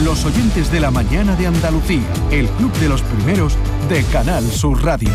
los oyentes de la mañana de Andalucía, el club de los primeros de Canal Sur Radio.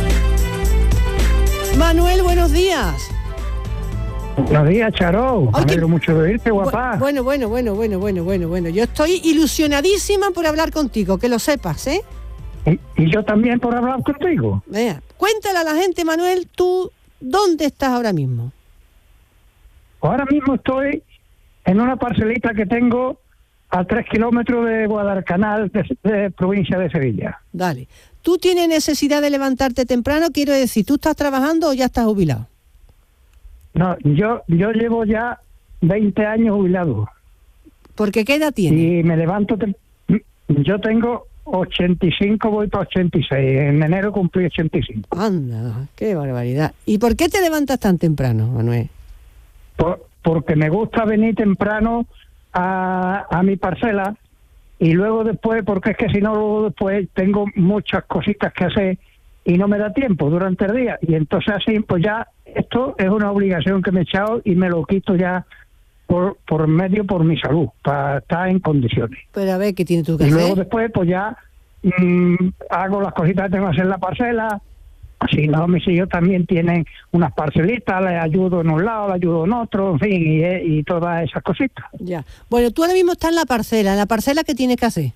Manuel, buenos días. Buenos días, Charo. Me alegro mucho de oírte, guapa. Bueno. Yo estoy ilusionadísima por hablar contigo, que lo sepas, ¿eh? Y yo también por hablar contigo. Vea, cuéntale a la gente, Manuel, tú, ¿dónde estás ahora mismo? Ahora mismo estoy en una parcelita que tengo a 3 kilómetros de Guadalcanal, de provincia de Sevilla. Dale. ¿Tú tienes necesidad de levantarte temprano? Quiero decir, ¿tú estás trabajando o ya estás jubilado? No, yo llevo ya 20 años jubilado. ¿Porque qué edad tienes? Y me levanto... Yo tengo 85, voy para 86. En enero cumplí 85. Anda, qué barbaridad. ¿Y por qué te levantas tan temprano, Manuel? Porque me gusta venir temprano a mi parcela y luego después, porque es que si no, luego después tengo muchas cositas que hacer y no me da tiempo durante el día. Y entonces así, pues ya, esto es una obligación que me he echado y me lo quito ya por mi salud, para estar en condiciones. Pero a ver, ¿qué tienes tú que hacer? Y luego después, pues ya hago las cositas que tengo que hacer en la parcela. Si no, mis hijos también tienen unas parcelitas, les ayudo en un lado, les ayudo en otro, en fin, y todas esas cositas. Ya. Bueno, tú ahora mismo estás en la parcela, ¿qué tienes que hacer?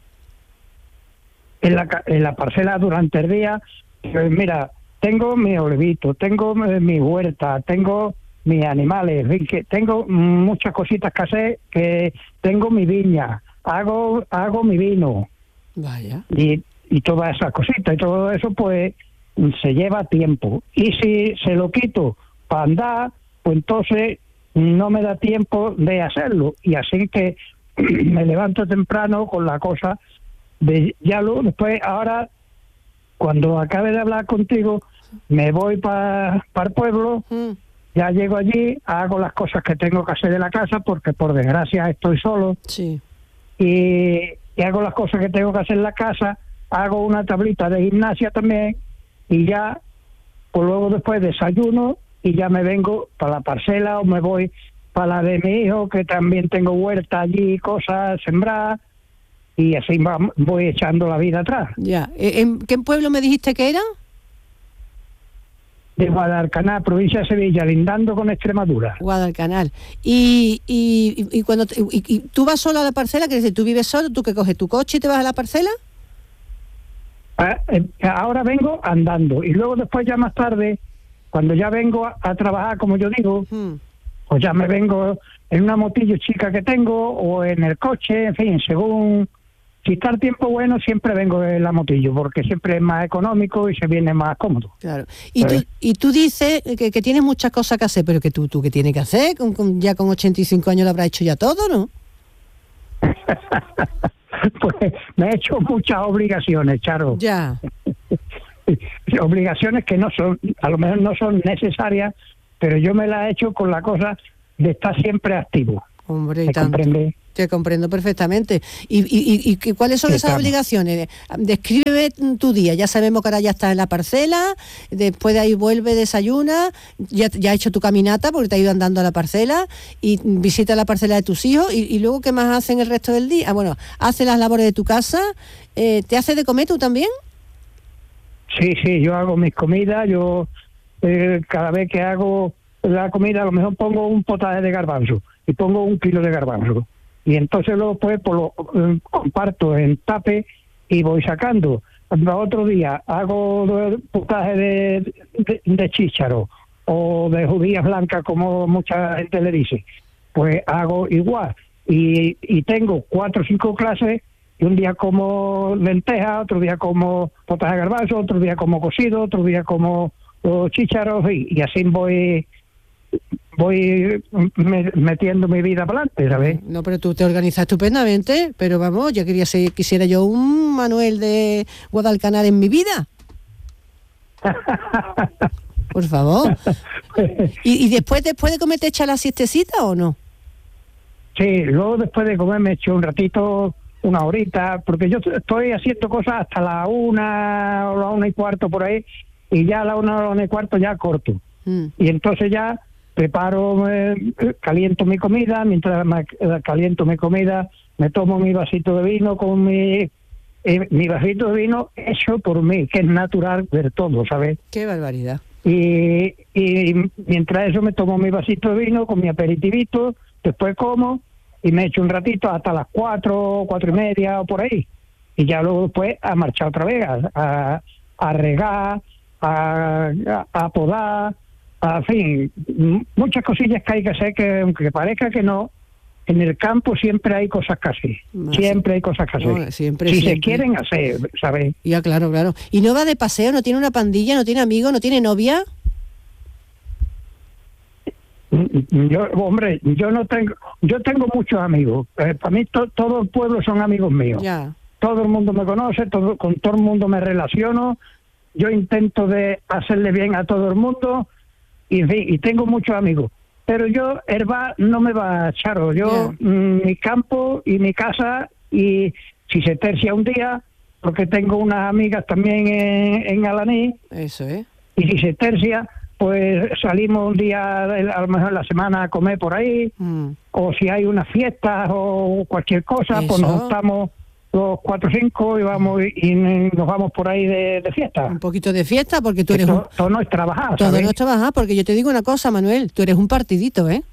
En la parcela durante el día, pues mira, tengo mi olivito, tengo mi huerta, tengo mis animales, en fin, que tengo muchas cositas que hacer, que tengo mi viña, hago mi vino. Vaya. Y todas esas cositas, y todo eso, pues se lleva tiempo. Y si se lo quito para andar, pues entonces no me da tiempo de hacerlo. Y así que me levanto temprano con la cosa de después, ahora, cuando acabe de hablar contigo, me voy para el pueblo, ya llego allí, hago las cosas que tengo que hacer de la casa, porque por desgracia estoy solo. Sí. Y hago las cosas que tengo que hacer en la casa, hago una tablita de gimnasia también, y ya, pues luego después desayuno y ya me vengo para la parcela o me voy para la de mi hijo, que también tengo huerta allí, cosas sembradas, y así voy echando la vida atrás. Ya. ¿En qué pueblo me dijiste que era? De Guadalcanal, provincia de Sevilla, lindando con Extremadura. Guadalcanal. Y cuando y tú vas solo a la parcela, que decir, tú vives solo, tú que coges tu coche y te vas a la parcela. Ahora vengo andando y luego después ya más tarde, cuando ya vengo a trabajar, como yo digo, pues ya me vengo en una motillo chica que tengo o en el coche, en fin, según si está el tiempo bueno, siempre vengo en la motillo, porque siempre es más económico y se viene más cómodo. Claro. Y tú dices que tienes muchas cosas que hacer, pero que tú ¿qué tienes que hacer? Ya con 85 años lo habrás hecho ya todo, ¿no? Pues me he hecho muchas obligaciones, Charo. Ya. Obligaciones que no son, a lo mejor no son necesarias, pero yo me las he hecho con la cosa de estar siempre activo. Hombre, te comprendo perfectamente. ¿Y cuáles son esas obligaciones? Descríbeme tu día. Ya sabemos que ahora ya estás en la parcela, después de ahí vuelve, desayuna, ya has hecho tu caminata porque te has ido andando a la parcela y visita la parcela de tus hijos y luego ¿qué más hacen el resto del día? Bueno, hace las labores de tu casa, ¿te haces de comer tú también? Sí, yo hago mis comidas, yo cada vez que hago la comida a lo mejor pongo un potaje de garbanzo y pongo 1 kilo de garbanzo. Y entonces luego pues lo comparto en tape y voy sacando. Otro día hago potaje de chícharo o de judías blancas, como mucha gente le dice. Pues hago igual. Y tengo 4 o 5 clases, y un día como lentejas, otro día como potaje de garbanzo, otro día como cocido, otro día como chícharos, y así voy metiendo mi vida para adelante, ¿sabes? No, pero tú te organizas estupendamente, pero vamos, ya quisiera yo un Manuel de Guadalcanal en mi vida. Por favor. ¿Y después de comer te echa la siestecita o no? Sí, luego después de comer me echo un ratito, una horita, porque yo estoy haciendo cosas hasta la 1 o la 1:15 por ahí, y ya a la 1 o la 1:15 ya corto. Y entonces ya preparo, caliento mi comida, mientras caliento mi comida me tomo mi vasito de vino con mi vasito de vino hecho por mí, que es natural del todo, ¿sabes? ¡Qué barbaridad! Y mientras eso me tomo mi vasito de vino con mi aperitivito, después como y me echo un ratito hasta las 4, 4:30 o por ahí. Y ya luego después a marchar otra vez, a regar, a podar, en fin, muchas cosillas que hay que hacer que aunque parezca que no, en el campo siempre hay cosas que hacer. Siempre hay cosas que hacer. No, siempre. Se quieren hacer, ¿sabes? Ya, claro. ¿Y no va de paseo? ¿No tiene una pandilla? ¿No tiene amigos? ¿No tiene novia? Yo tengo muchos amigos. Para mí todo el pueblo son amigos míos. Ya. Todo el mundo me conoce, con todo el mundo me relaciono. Yo intento de hacerle bien a todo el mundo y tengo muchos amigos. Pero yo, herba, no me va, Charo. Yo, mi campo y mi casa, y si se tercia un día, porque tengo unas amigas también en Alaní. Eso es. Y si se tercia, pues salimos un día, a lo mejor la semana, a comer por ahí. O si hay unas fiestas o cualquier cosa, pues nos juntamos los 4 o 5 y nos vamos por ahí de fiesta. Un poquito de fiesta, porque tú eres todo no es trabajar, todo ¿sabes? no es trabajar, porque yo te digo una cosa, Manuel, tú eres un partidito, ¿eh?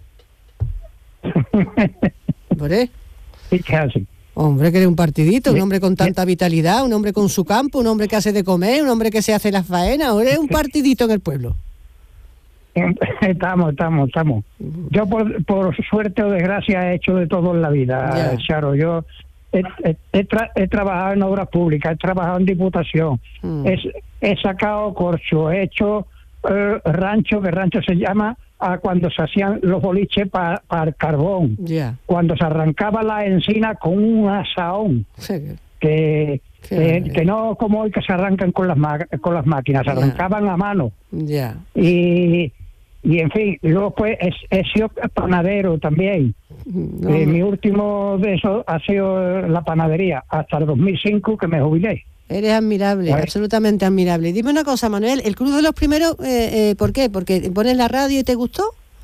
¿Por qué? Sí, que así. Hombre, que eres un partidito, un hombre con tanta vitalidad, un hombre con su campo, un hombre que hace de comer, un hombre que se hace las faenas, o eres un partidito en el pueblo. Estamos. Yo por suerte o desgracia he hecho de todo en la vida, Charo. Yo he trabajado en obras públicas, he trabajado en diputación, he sacado corcho, he hecho rancho, que rancho se llama a cuando se hacían los boliches para el carbón, cuando se arrancaba la encina con un asaón, que no como hoy que se arrancan con las máquinas, se arrancaban a mano. Y en fin, luego pues he sido panadero también. Mi último de eso ha sido la panadería, hasta el 2005 que me jubilé. Eres admirable, absolutamente admirable. Dime una cosa, Manuel, ¿el Club de los Primeros, por qué? ¿Porque pones la radio y te gustó?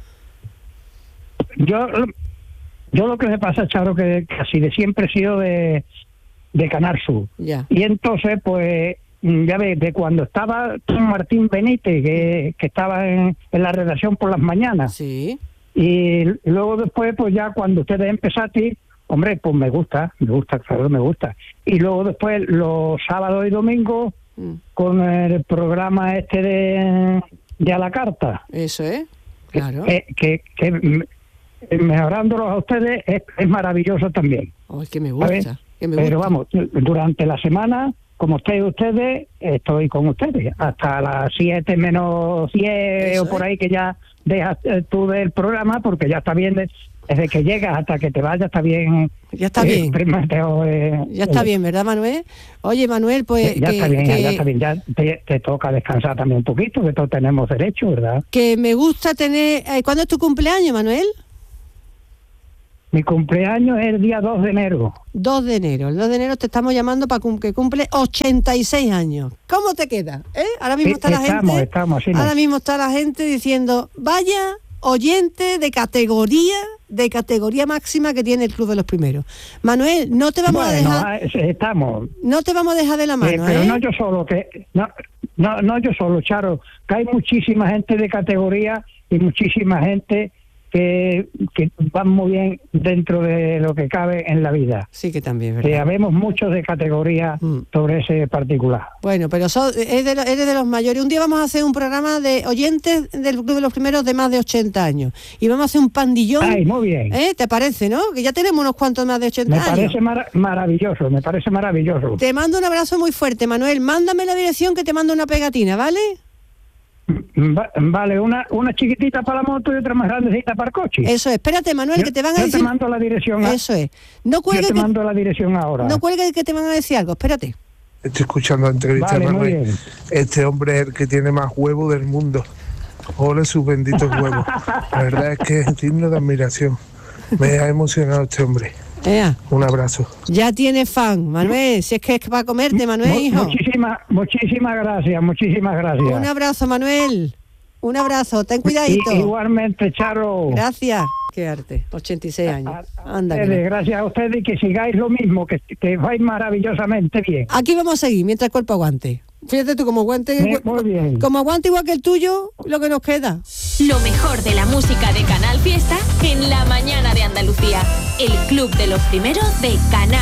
Yo lo que me pasa, Charo, que casi de siempre he sido de Canal Sur. Y entonces, pues, ya ves, de cuando estaba Martín Benítez, que estaba en la redacción por las mañanas. Sí. Y luego después, pues ya cuando ustedes empezaste, hombre, pues me gusta, claro, me gusta. Y luego después, los sábados y domingos, con el programa de a la carta. Eso es, claro. Que mejorándolos a ustedes es maravilloso también. Oh, es que me gusta. Pero vamos, durante la semana, como ustedes, estoy con ustedes. Hasta las 7 menos 10 o por ahí que ya dejas tú del programa, porque ya está bien, desde que llegas hasta que te vayas está bien. Ya está bien. Ya está bien, ¿verdad, Manuel? Oye, Manuel, pues... Ya está bien, ya te toca descansar también un poquito, que todos tenemos derecho, ¿verdad? Que me gusta tener... ¿Cuándo es tu cumpleaños, Manuel? Mi cumpleaños es el día 2 de enero. 2 de enero. El 2 de enero te estamos llamando para que cumple 86 años. ¿Cómo te queda? Ahora mismo está la gente... Ahora mismo está la gente diciendo, vaya oyente de categoría máxima que tiene el Club de los Primeros. Manuel, no te vamos a dejar... No te vamos a dejar de la mano, pero no yo solo, no yo solo, Charo, que hay muchísima gente de categoría y muchísima gente que van muy bien dentro de lo que cabe en la vida. Sí, que también, ¿verdad? Habemos muchos de categoría sobre ese particular. Bueno, pero eres de los mayores. Un día vamos a hacer un programa de oyentes del Club de los Primeros de más de 80 años. Y vamos a hacer un pandillón. Ay, muy bien. ¿Te parece, no? Que ya tenemos unos cuantos más de 80 años. Me parece maravilloso. Te mando un abrazo muy fuerte, Manuel. Mándame la dirección que te mando una pegatina, ¿vale? Vale, una chiquitita para la moto y otra más grandecita para el coche. Eso es. Espérate, Manuel, que te van a decir... Yo te mando la dirección. Eso es. No cuelgues, yo te mando la dirección ahora. No cuelgues, que te van a decir algo. Espérate. Estoy escuchando la entrevista de Manuel. Este hombre es el que tiene más huevos del mundo. Ole sus benditos huevos. La verdad es que es digno de admiración. Me ha emocionado este hombre. Un abrazo. Ya tienes fan, Manuel. Si es que es para comerte, Manuel, hijo. Muchísimas gracias. Un abrazo, Manuel. Un abrazo, ten cuidadito. Igualmente, Charo. Gracias. Qué arte, 86 años. Anda. Gracias a ustedes y que sigáis lo mismo, que vais maravillosamente bien. Aquí vamos a seguir mientras el cuerpo aguante. Fíjate tú, como aguante, muy bien. Como aguante igual que el tuyo, lo que nos queda. Lo mejor de la música de Canal Fiesta en la mañana de Andalucía. El club de los primeros de Canal